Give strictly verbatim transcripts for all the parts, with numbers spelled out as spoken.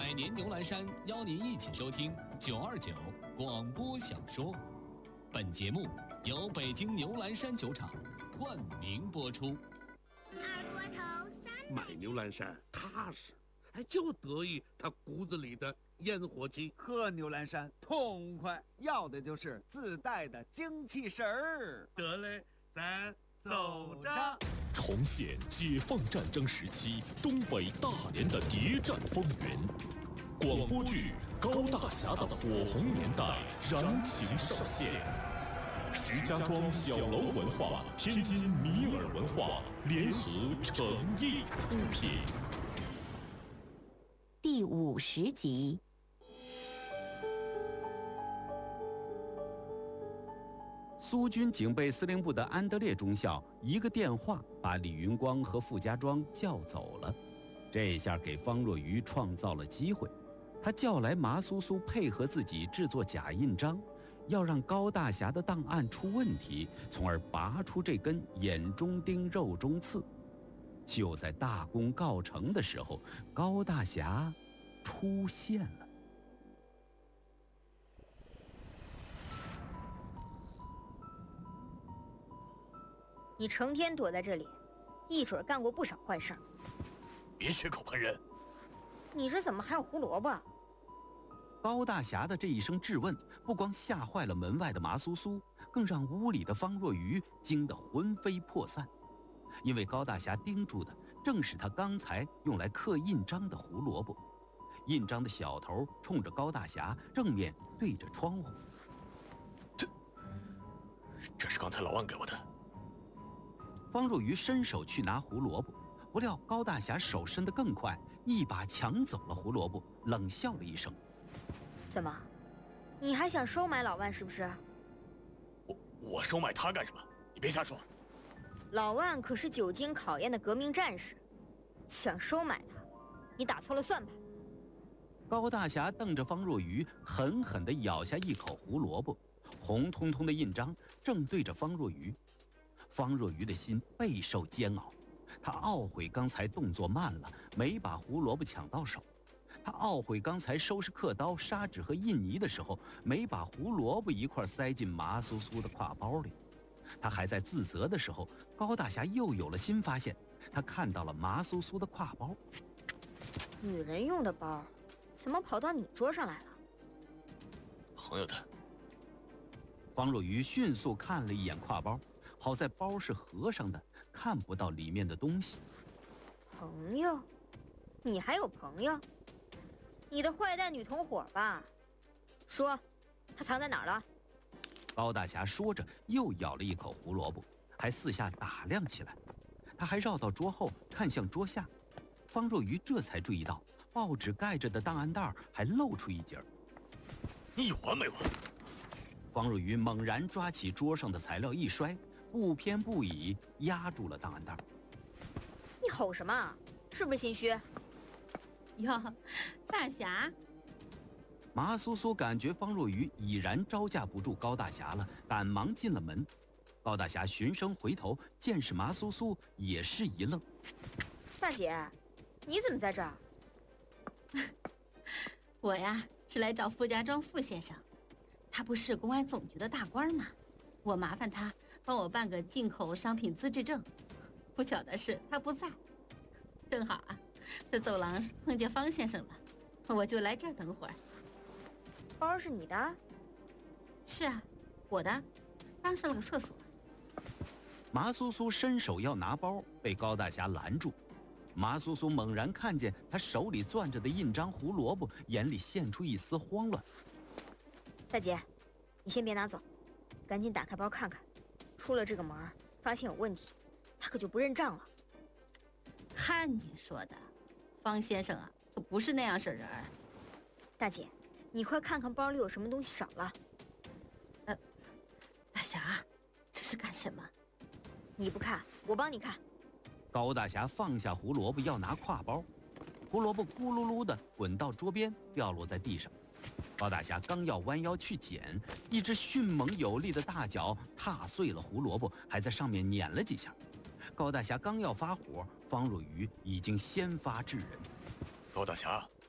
百年牛栏山邀您一起收听九二九广播小说。本节目由北京牛栏山酒厂冠名播出。 二锅头三买牛栏山踏实，哎，就得意他骨子里的烟火气。 喝牛栏山痛快，要的就是自带的精气神儿。 得嘞，咱走着。 重现解放战争时期东北大连的谍战风云，广播剧《高大侠的火红年代》燃情上线。石家庄小楼文化、天津米尔文化联合诚意出品。 第五十集。苏军警备司令部的安德烈中校一个电话把李云光和傅家庄叫走了，这下给方若愚创造了机会。他叫来麻苏苏配合自己制作假印章，要让高大侠的档案出问题，从而拔出这根眼中钉肉中刺。就在大功告成的时候，高大侠出现了。 你成天躲在这里，一准干过不少坏事儿。 别血口喷人！ 你这怎么还有胡萝卜？ 高大侠的这一声质问，不光吓坏了门外的麻苏苏，更让屋里的方若愚惊得魂飞魄散。因为高大侠盯住的正是他刚才用来刻印章的胡萝卜，印章的小头冲着高大侠，正面对着窗户。 这，这是刚才老万给我的。 方若愚伸手去拿胡萝卜，不料高大侠手伸得更快，一把抢走了胡萝卜，冷笑了一声：“ 怎么，你还想收买老万是不是？”“ 我我收买他干什么？你别瞎说。”“ 老万可是久经考验的革命战士，想收买他，你打错了算盘。” 高大侠瞪着方若愚，狠狠地咬下一口胡萝卜，红彤彤的印章正对着方若愚。方若愚的心备受煎熬，他懊悔刚才动作慢了，没把胡萝卜抢到手。他懊悔刚才收拾刻刀、砂纸和印泥的时候，没把胡萝卜一块塞进麻酥酥的挎包里。他还在自责的时候，高大侠又有了新发现，他看到了麻酥酥的挎包。 女人用的包，怎么跑到你桌上来了？ 朋友的。 方若愚迅速看了一眼挎包，好在包是合上的，看不到里面的东西。 朋友？你还有朋友？你的坏蛋女同伙吧？说，她藏在哪儿了？ 高大侠说着，又咬了一口胡萝卜，还四下打量起来。他还绕到桌后，看向桌下。方若愚这才注意到，报纸盖着的档案袋还露出一截。 你有完没完？ 方若愚猛然抓起桌上的材料一摔，不偏不倚压住了档案袋。 你吼什么？是不是心虚？ 哟，大侠！ 麻苏苏感觉方若愚已然招架不住高大侠了，赶忙进了门。高大侠循声回头，见是麻苏苏，也是一愣。 大姐，你怎么在这儿？ 我呀，是来找傅家庄傅先生。他不是公安总局的大官吗？我麻烦他帮我办个进口商品资质证。不巧的是他不在，正好啊，在走廊碰见方先生了，我就来这儿等会儿。 包是你的？ 是啊，我的，刚上了个厕所。 麻苏苏伸手要拿包，被高大侠拦住。麻苏苏猛然看见他手里攥着的印章胡萝卜，眼里现出一丝慌乱。 大姐，你先别拿走，赶紧打开包看看，出了这个门，发现有问题，他可就不认账了。 看你说的，方先生啊，可不是那样式人。 大姐，你快看看包里有什么东西少了。 呃，大侠，这是干什么？ 你不看，我帮你看。 高大侠放下胡萝卜要拿挎包，胡萝卜咕噜噜的滚到桌边，掉落在地上。高大侠刚要弯腰去捡，一只迅猛有力的大脚踏碎了胡萝卜，还在上面碾了几下。高大侠刚要发火，方若愚已经先发制人。 高大侠，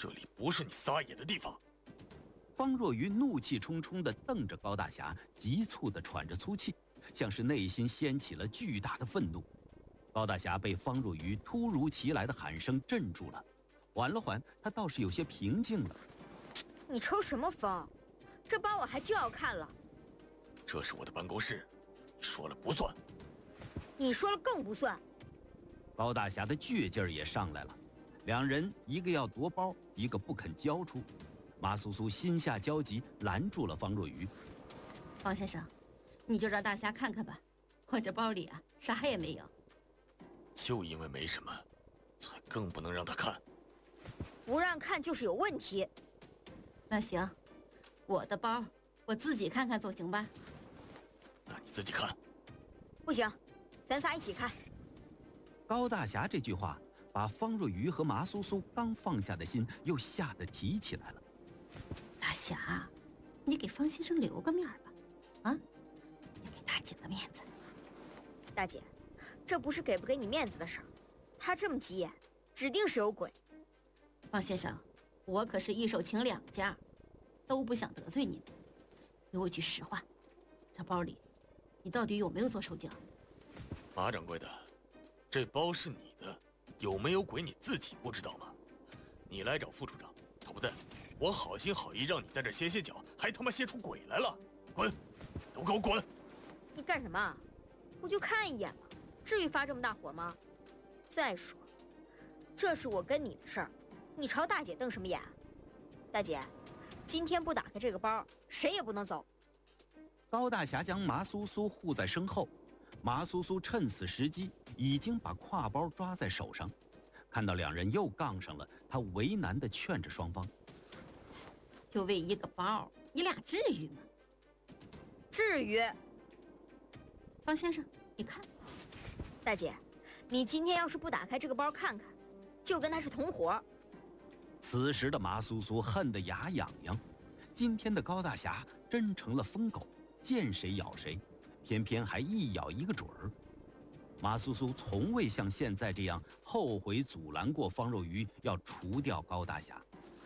这里不是你撒野的地方。 方若愚怒气冲冲地瞪着高大侠，急促地喘着粗气，像是内心掀起了巨大的愤怒。高大侠被方若愚突如其来的喊声镇住了，缓了缓，他倒是有些平静了。 你抽什么风？这包我还就要看了。 这是我的办公室，你说了不算。 你说了更不算。 高大侠的倔劲儿也上来了，两人一个要夺包，一个不肯交出。马苏苏心下焦急，拦住了方若愚。 方先生，你就让大侠看看吧，我这包里啊啥也没有。 就因为没什么，才更不能让他看。 不让看就是有问题。 那行，我的包我自己看看总行吧？ 那你自己看。 不行，咱仨一起看。 高大侠这句话把方若愚和麻苏苏刚放下的心又吓得提起来了。 大侠，你给方先生留个面吧，啊，也给大姐个面子。 大姐，这不是给不给你面子的事儿，他这么急眼，指定是有鬼。 方先生，我可是一手请两家，都不想得罪您。给我句实话，这包里你到底有没有做手脚？ 马掌柜的，这包是你的，有没有鬼你自己不知道吗？你来找副处长，他不在，我好心好意让你在这歇歇脚，还他妈歇出鬼来了！滚，都给我滚！ 你干什么？不就看一眼吗？至于发这么大火吗？再说，这是我跟你的事儿，你朝大姐瞪什么眼？大姐，今天不打开这个包，谁也不能走。 高大侠将麻苏苏护在身后，麻苏苏趁此时机已经把挎包抓在手上。看到两人又杠上了，他为难地劝着双方： 就为一个包，你俩至于吗？ 至于。 方先生，你看， 大姐，你今天要是不打开这个包看看，就跟他是同伙。 此时的麻苏苏恨得牙痒痒，今天的高大侠真成了疯狗，见谁咬谁，偏偏还一咬一个准儿。马苏苏从未像现在这样后悔阻拦过方若愚要除掉高大侠。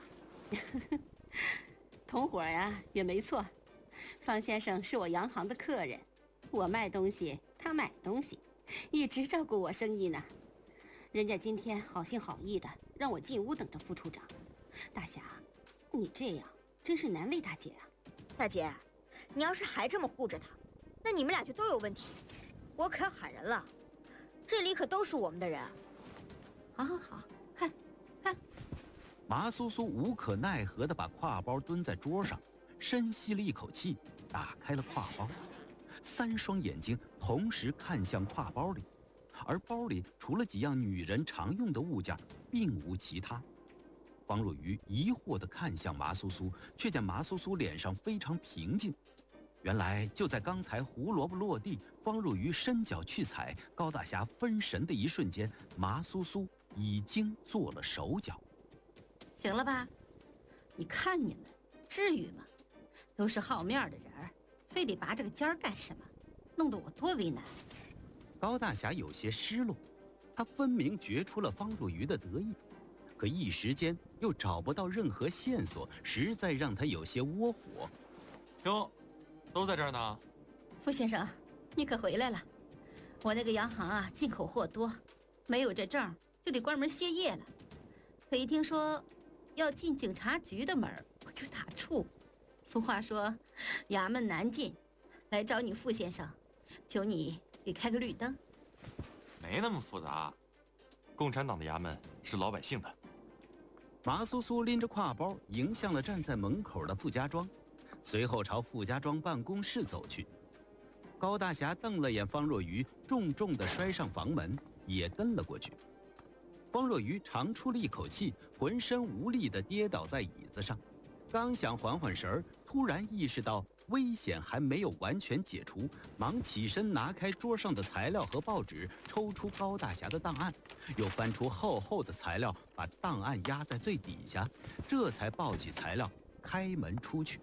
同伙呀，也没错。方先生是我洋行的客人，我卖东西，他买东西，一直照顾我生意呢。人家今天好心好意的让我进屋等着副处长。大侠，你这样真是难为大姐啊。 大姐，你要是还这么护着他，那你们俩就都有问题。我可要喊人了。这里可都是我们的人。 好好好，看，看。 麻苏苏无可奈何地把挎包蹲在桌上，深吸了一口气，打开了挎包，三双眼睛同时看向挎包里，而包里除了几样女人常用的物件，并无其他。方若愚疑惑地看向麻苏苏，却见麻苏苏脸上非常平静。原来就在刚才胡萝卜落地，方若愚伸脚去踩，高大侠分神的一瞬间，麻苏苏已经做了手脚。 行了吧？你看你们，至于吗？都是好面的人儿，非得拔这个尖儿干什么？弄得我多为难。 高大侠有些失落，他分明觉出了方若愚的得意，可一时间又找不到任何线索，实在让他有些窝火。 哟，都在这儿呢。 傅先生，你可回来了。我那个洋行啊，进口货多，没有这证就得关门歇业了。可一听说要进警察局的门，我就打怵。俗话说，衙门难进，来找你傅先生，求你给开个绿灯。 没那么复杂，共产党的衙门是老百姓的。 麻苏苏拎着挎包迎向了站在门口的傅家庄，随后朝傅家庄办公室走去。高大侠瞪了眼方若愚，重重地摔上房门，也跟了过去。方若愚长出了一口气，浑身无力地跌倒在椅子上，刚想缓缓神儿，突然意识到危险还没有完全解除，忙起身拿开桌上的材料和报纸，抽出高大侠的档案，又翻出厚厚的材料，把档案压在最底下，这才抱起材料开门出去。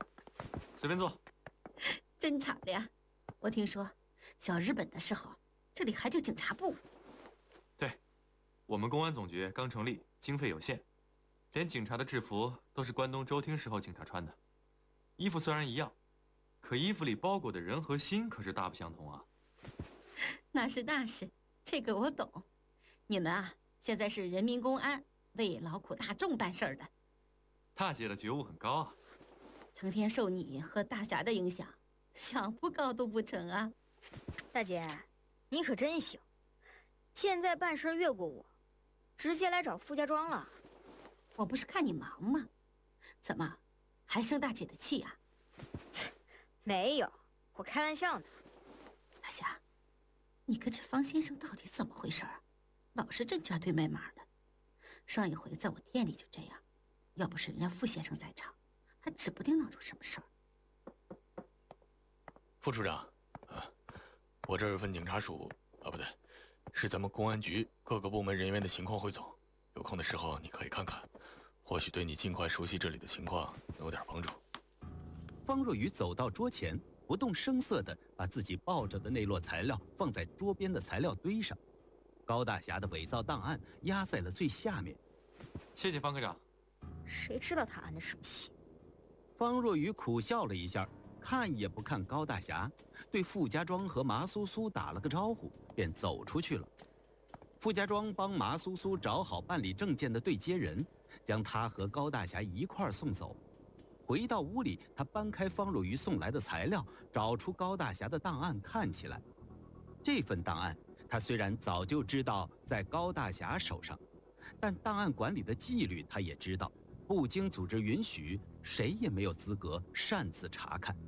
随便坐。 真敞亮。我听说小日本的时候， 这里还叫警察部？ 对，我们公安总局刚成立，经费有限，连警察的制服都是关东周厅时候警察穿的。衣服虽然一样，可衣服里包裹的人和心可是大不相同啊。 那是那是，这个我懂。你们啊，现在是人民公安，为劳苦大众办事儿的。 大姐的觉悟很高啊。 成天受你和大侠的影响，想不高都不成啊。 大姐，你可真行，现在办事越过我，直接来找傅家庄了。 我不是看你忙吗？怎么，还生大姐的气啊？ 没有，我开玩笑呢。 大侠，你跟这方先生到底怎么回事啊？老是针尖对麦芒的。上一回在我店里就这样，要不是人家傅先生在场，还指不定闹出什么事儿。 副处长，啊，我这儿有份警察署，啊不对，是咱们公安局各个部门人员的情况汇总，有空的时候你可以看看，或许对你尽快熟悉这里的情况能有点帮助。 方若愚走到桌前，不动声色地把自己抱着的那摞材料放在桌边的材料堆上，高大侠的伪造档案压在了最下面。 谢谢方科长。 谁知道他安的什么心？ 方若愚苦笑了一下，看也不看高大侠，对傅家庄和麻苏苏打了个招呼，便走出去了。傅家庄帮麻苏苏找好办理证件的对接人，将他和高大侠一块儿送走。回到屋里，他搬开方若愚送来的材料，找出高大侠的档案看起来。这份档案，他虽然早就知道在高大侠手上，但档案管理的纪律他也知道，不经组织允许，谁也没有资格擅自查看。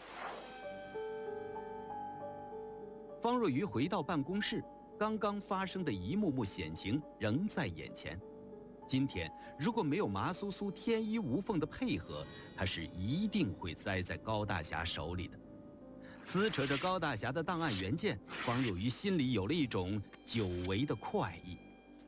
方若愚回到办公室，刚刚发生的一幕幕险情仍在眼前。今天如果没有麻苏苏天衣无缝的配合，他是一定会栽在高大侠手里的。撕扯着高大侠的档案原件，方若愚心里有了一种久违的快意。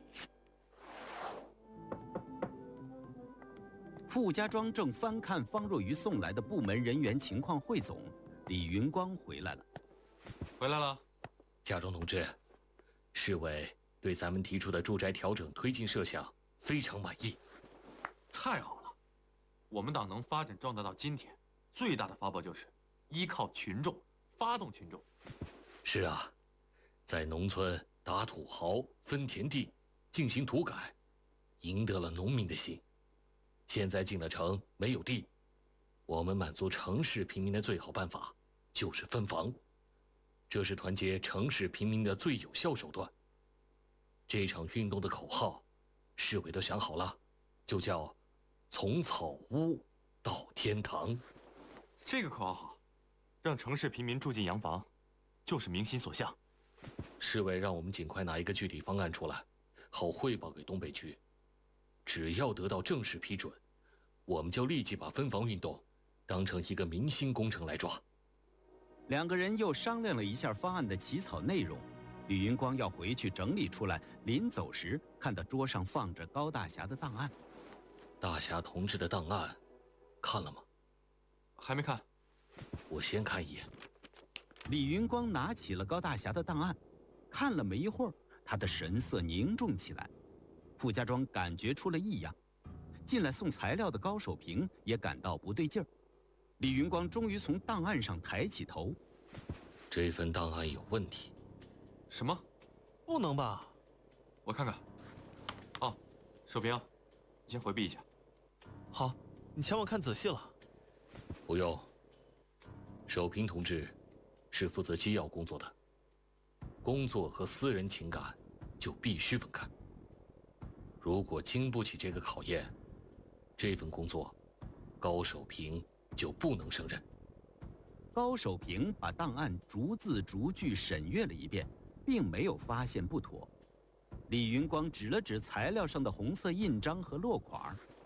傅家庄正翻看方若愚送来的部门人员情况汇总，李云光回来了。 回来了。 家庄同志，市委对咱们提出的住宅调整推进设想非常满意。 太好了，我们党能发展壮大到今天，最大的发报就是依靠群众，发动群众。 是啊，在农村打土豪、分田地、进行土改，赢得了农民的心。现在进了城没有地，我们满足城市平民的最好办法就是分房，这是团结城市平民的最有效手段。这场运动的口号，市委都想好了，就叫从草屋到天堂。 这个口号好，让城市平民住进洋房，就是民心所向。 市委让我们尽快拿一个具体方案出来，好汇报给东北局。只要得到正式批准，我们就立即把分房运动当成一个民心工程来抓。 两个人又商量了一下方案的起草内容，李云光要回去整理出来，临走时看到桌上放着高大侠的档案。 大侠同志的档案看了吗？ 还没看。 我先看一眼。 李云光拿起了高大侠的档案，看了没一会儿，他的神色凝重起来。傅家庄感觉出了异样，进来送材料的高守平也感到不对劲儿。李云光终于从档案上抬起头。 这份档案有问题。 什么？ 不能吧？ 我看看。哦，守平，你先回避一下。 好，你请我看仔细了。 不用。守平同志是负责机要工作的，工作和私人情感就必须分开。如果经不起这个考验，这份工作高守平就不能胜任。 高守平把档案逐字逐句审阅了一遍，并没有发现不妥。李云光指了指材料上的红色印章和落款，